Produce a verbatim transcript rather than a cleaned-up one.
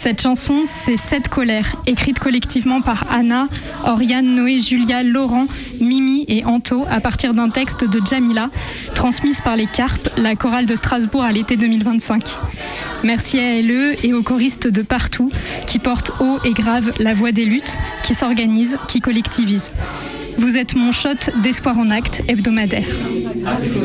Cette chanson, c'est Sept colères, écrite collectivement par Anna, Oriane, Noé, Julia, Laurent, Mimi et Anto à partir d'un texte de Jamila, transmise par les Carpes, la chorale de Strasbourg à l'été deux mille vingt-cinq. Merci à L E et aux choristes de partout qui portent haut et grave la voix des luttes, qui s'organisent, qui collectivisent. Vous êtes mon shot d'espoir en acte hebdomadaire.